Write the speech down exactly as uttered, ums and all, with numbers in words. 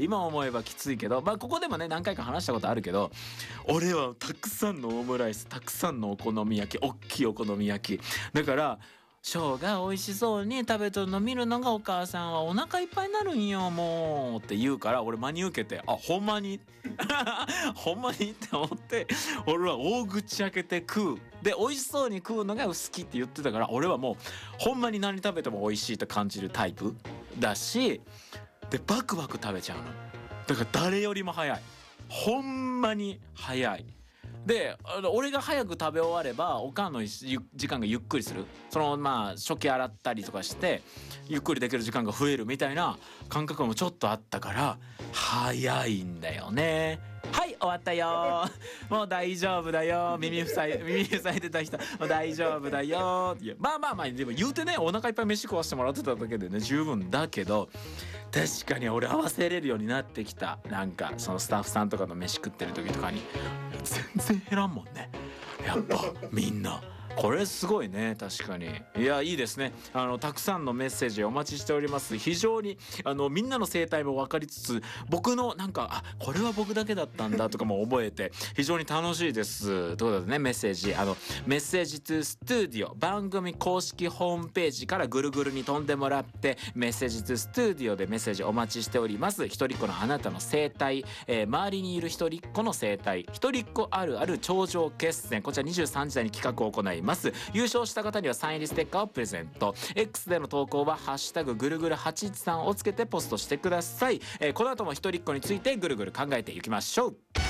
今思えばきついけど、まあここでもね何回か話したことあるけど、俺はたくさんのオムライス、たくさんのお好み焼き、おっきいお好み焼きだから、ショーが美味しそうに食べとるの見るのがお母さんはお腹いっぱいになるんよもうって言うから、俺真に受けて、あほんまにほんまにって思って、俺は大口開けて食う。で美味しそうに食うのが好きって言ってたから、俺はもうほんまに何食べても美味しいと感じるタイプだし、でバクバク食べちゃうの。だから誰よりも早い、ほんまに早い。で俺が早く食べ終わればおかんの時間がゆっくりする、そのまあ食器洗ったりとかしてゆっくりできる時間が増えるみたいな感覚もちょっとあったから早いんだよね。はい終わったよもう大丈夫だよ、耳塞い耳塞いでた人もう大丈夫だよ。いやまあまあまあでも言うてね、お腹いっぱい飯食わしてもらってただけでね十分だけど、確かに俺合わせれるようになってきた。なんかそのスタッフさんとかの飯食ってる時とかに全然減らんもんね、やっぱみんな。これすごいね、確かに。いやいいですね。あのたくさんのメッセージお待ちしております。非常にあのみんなの生態も分かりつつ、僕のなんかあこれは僕だけだったんだとかも覚えて非常に楽しいです。ということでね、メッセージあのメッセージトゥスタジオ番組公式ホームページからぐるぐるに飛んでもらって、メッセージトゥスタジオでメッセージお待ちしております。一人っ子のあなたの生態、えー、周りにいる一人っ子の生態、一人っ子あるある頂上決戦、こちらにじゅうさんじ台に企画を行います。優勝した方にはサイン入りステッカーをプレゼント。 X での投稿はハッシュタグぐるぐるはちいちさんをつけてポストしてください。えー、この後も一人っ子についてぐるぐる考えていきましょう。